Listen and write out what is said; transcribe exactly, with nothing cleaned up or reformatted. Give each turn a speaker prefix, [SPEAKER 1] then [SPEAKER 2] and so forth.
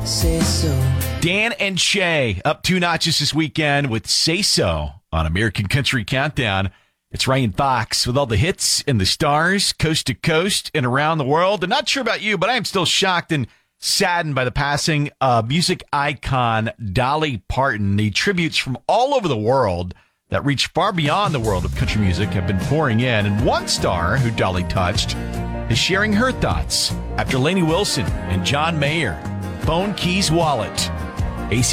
[SPEAKER 1] Say so.
[SPEAKER 2] Dan and Shay up two notches this weekend with Say So on American Country Countdown. It's Ryan Fox with all the hits and the stars, coast to coast and around the world. I'm not sure about you, but I am still shocked and saddened by the passing of music icon Dolly Parton. The tributes from all over the world that reach far beyond the world of country music have been pouring in. And one star who Dolly touched is sharing her thoughts after Lainey Wilson and John Mayer, Phone Keys Wallet.